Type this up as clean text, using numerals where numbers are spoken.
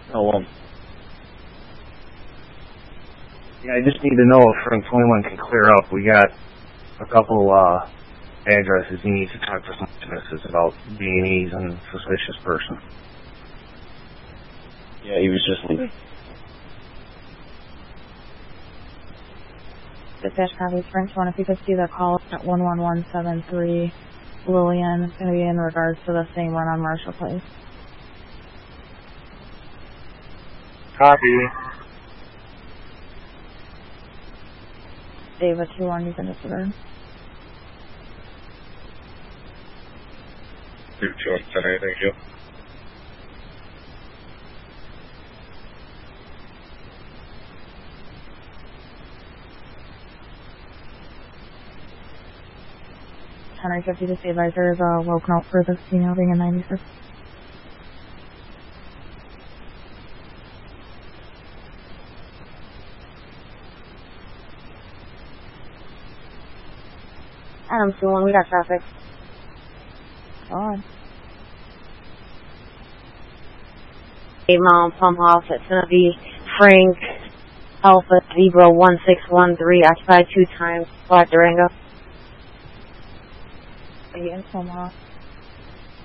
Hello. Yeah, I just need to know if Frank 21 can clear up. We got a couple addresses he needs to talk to some witnesses about B&Es and suspicious person. Yeah, he was just leaving. Dispatch copies Frank 21. If you could see the call at 11173 Lillian. It's going to be in regards to the same run on Marshall Place. Copy. David 21, you can disregard. 221, thank you. Henry 50 to the advisor is woken up for this female being in 96. Adam 21, we got traffic. Go on. 8 Mile Pump House. It's going to be Frank Alpha Zebra 1613, occupied 2 times, Flat Durango. In Omaha.